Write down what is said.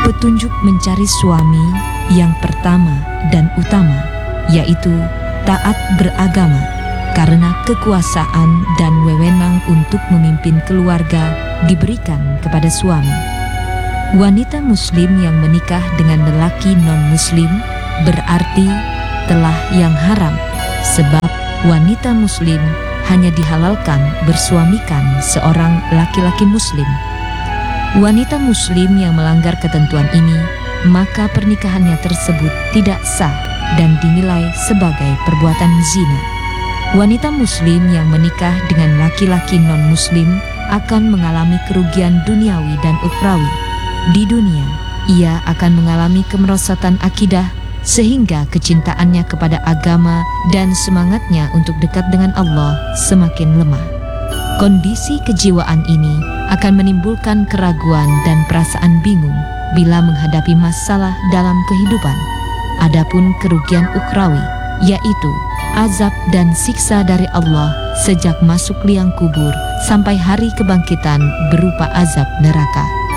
petunjuk mencari suami yang pertama dan utama, yaitu taat beragama, karena kekuasaan dan wewenang untuk memimpin keluarga diberikan kepada suami. Wanita muslim yang menikah dengan lelaki non-muslim berarti telah yang haram, sebab wanita muslim hanya dihalalkan bersuamikan seorang laki-laki muslim. Wanita muslim yang melanggar ketentuan ini, maka pernikahannya tersebut tidak sah dan dinilai sebagai perbuatan zina. Wanita muslim yang menikah dengan laki-laki non-muslim akan mengalami kerugian duniawi dan ukhrawi. Di dunia, ia akan mengalami kemerosotan akidah sehingga kecintaannya kepada agama dan semangatnya untuk dekat dengan Allah semakin lemah. Kondisi kejiwaan ini akan menimbulkan keraguan dan perasaan bingung bila menghadapi masalah dalam kehidupan. Adapun kerugian ukhrawi, yaitu azab dan siksa dari Allah sejak masuk liang kubur sampai hari kebangkitan berupa azab neraka.